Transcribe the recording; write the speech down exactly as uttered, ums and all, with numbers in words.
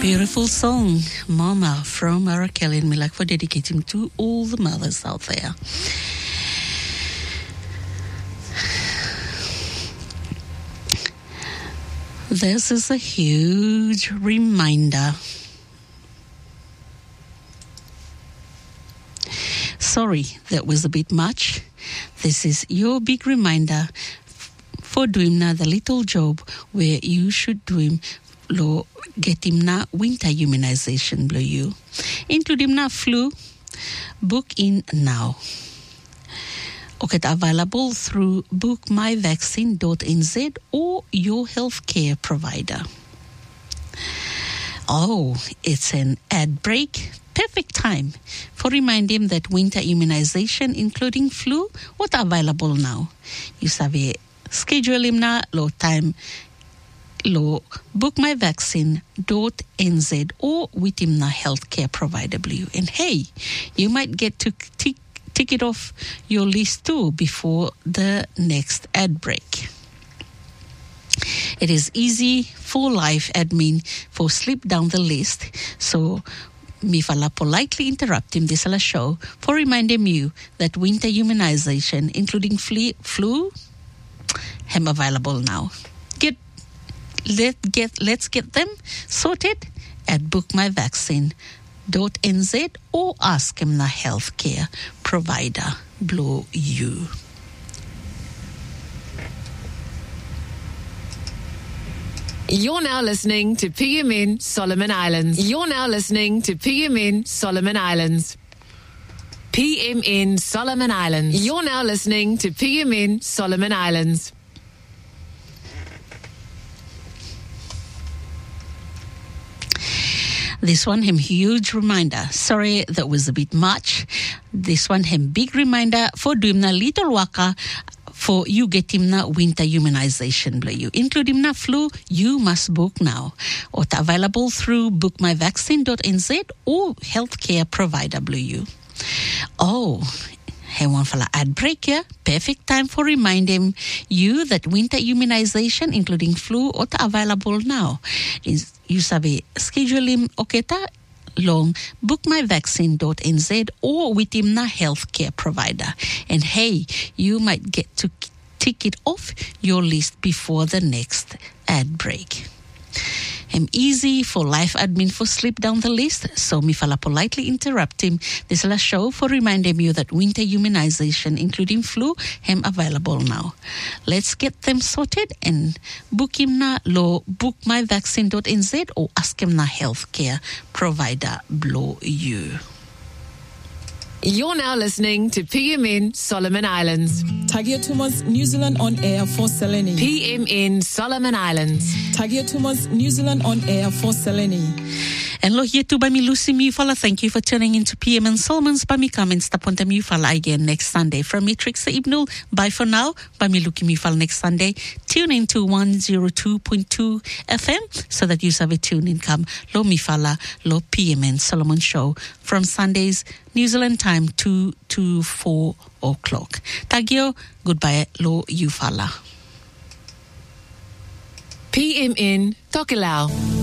Beautiful song, Mama, from Mariah Carey, and me like for dedicating to all the mothers out there. This is a huge reminder. Sorry, that was a bit much. This is your big reminder for doing now the little job where you should do him lo get him na winter immunization blow you. Into him na flu, book in now. Okay, available through book my vaccine dot n z or your healthcare provider. Oh, it's an ad break. Perfect time for remind him that winter immunization, including flu, what available now. You sabi schedule him na low time lo book my vaccine dot n z or with him na healthcare provider blue. And hey, you might get to tick tick it off your list too before the next ad break. It is easy for life admin for slip down the list, so me fala politely interrupt him this show for reminding you that winter immunization, including flu, flu, am available now. Get let get let's get them sorted at book my vaccine dot n z or ask him na healthcare provider blow you. You're now listening to P M N Solomon Islands. You're now listening to P M N Solomon Islands. P M N Solomon Islands. You're now listening to P M N Solomon Islands. This one him huge reminder. Sorry, that was a bit much. This one him big reminder for doing na little waka for you get him na winter immunization blue you. Include him na flu, you must book now. Or available through book my vaccine dot n z or healthcare provider blue you. Oh, hey, one fella ad break here. Perfect time for reminding you that winter immunization, including flu, or available now. Is you sabi schedule him oketa long book my vaccine dot n z or with him na healthcare provider. And hey, you might get to tick it off your list before the next ad break. I'm easy for life admin for slip down the list, so me fala politely interrupt him this last show for reminding you that winter immunization, including flu, am available now. Let's get them sorted and book him na lo book my vaccine dot n z or ask him na healthcare provider blow you. You're now listening to P M N Solomon Islands. Tagia Tumas New Zealand on air for Selene. P M N Solomon Islands. Tagia Tumas New Zealand on air for Selene. And lo here to by me Lucy Mufala. Thank you for tuning into P M N Solomon's by me comments taponta Mufala again next Sunday. From me Trixie Ibnul. Bye for now. By me Luki Mufala next Sunday. Tune in to one oh two point two F M so that you have a tune in come lo Mufala lo P M N Solomon show from Sundays New Zealand time two to four o'clock. Tagio, goodbye lo Ufala. P M N Tokelau.